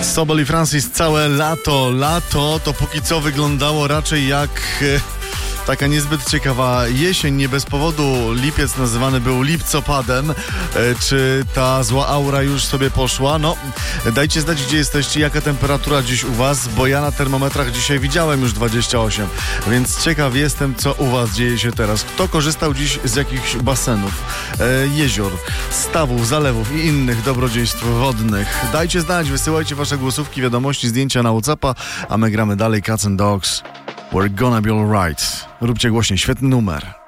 Sobel i Francis całe lato. Lato to póki co wyglądało raczej jak taka niezbyt ciekawa jesień. Nie bez powodu lipiec nazywany był lipcopadem. Czy ta zła aura już sobie poszła? No, dajcie znać, gdzie jesteście, jaka temperatura dziś u was, bo ja na termometrach dzisiaj widziałem już 28, więc ciekaw jestem, co u was dzieje się teraz. Kto korzystał dziś z jakichś basenów, jezior, stawów, zalewów i innych dobrodziejstw wodnych? Dajcie znać, wysyłajcie wasze głosówki, wiadomości, zdjęcia na WhatsAppa, a my gramy dalej Cats and Dogs. We're gonna be alright. Róbcie głośniej, świetny numer.